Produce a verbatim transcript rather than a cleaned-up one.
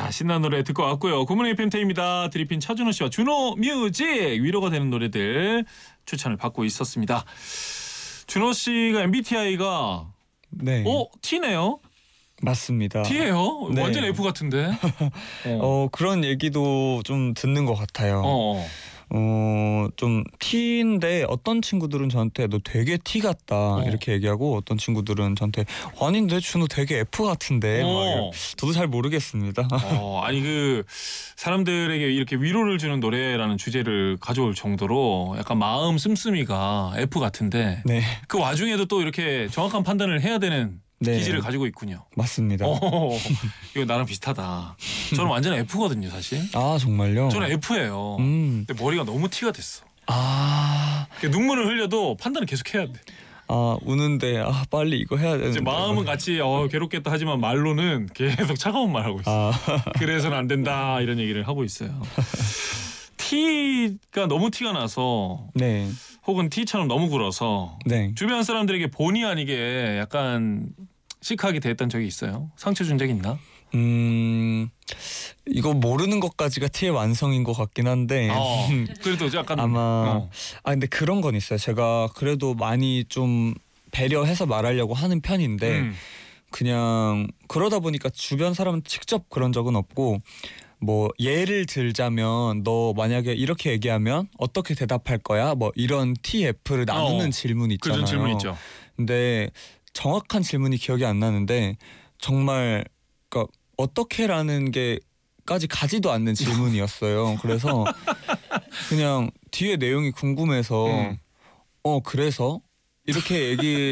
자, 신나는 노래 듣고 왔고요. 굿모닝 팬테입니다. 드리핀 차준호 씨와 준호 뮤직 위로가 되는 노래들 추천을 받고 있었습니다. 준호 씨가 엠비티아이가 네. 어? T네요? 맞습니다. T예요? 네. 완전 F 같은데? 어. 어 그런 얘기도 좀 듣는 것 같아요. 어. 어, 좀 T인데 어떤 친구들은 저한테 너 되게 T 같다 어. 이렇게 얘기하고 어떤 친구들은 저한테 아닌데 준호 되게 F 같은데 막 어. 저도 잘 모르겠습니다. 어, 아니 그 사람들에게 이렇게 위로를 주는 노래라는 주제를 가져올 정도로 약간 마음 씀씀이가 F 같은데 네. 그 와중에도 또 이렇게 정확한 판단을 해야 되는 네. 기질을 가지고 있군요. 맞습니다. 어, 이거 나랑 비슷하다. 저는 완전 F거든요, 사실. 아 정말요? 저는 F예요. 음. 근데 머리가 너무 T가 됐어. 아, 눈물을 흘려도 판단을 계속 해야 돼. 아 우는데 아 빨리 이거 해야 되는데 이제 마음은 같이 어, 괴롭겠다 하지만 말로는 계속 차가운 말 하고 있어. 아 그래서는 안 된다 이런 얘기를 하고 있어요. T가 너무 티가 나서 네. 혹은 T처럼 너무 굴어서 네. 주변 사람들에게 본의 아니게 약간 시크하게 대했던 적이 있어요. 상처 준 적 있나? 음 이거 모르는 것까지가 T의 완성인 것 같긴 한데 어, 그래도 약간 아마 어. 아 근데 그런 건 있어요. 제가 그래도 많이 좀 배려해서 말하려고 하는 편인데 음. 그냥 그러다 보니까 주변 사람은 직접 그런 적은 없고 뭐 예를 들자면 너 만약에 이렇게 얘기하면 어떻게 대답할 거야? 뭐 이런 T, F를 나누는 어, 질문 있잖아요. 그런 질문 있죠. 근데 정확한 질문이 기억이 안 나는데 정말 그러니까 어떻게라는 게까지 가지도 않는 질문이었어요. 그래서 그냥 뒤에 내용이 궁금해서 음. 어 그래서 이렇게 얘기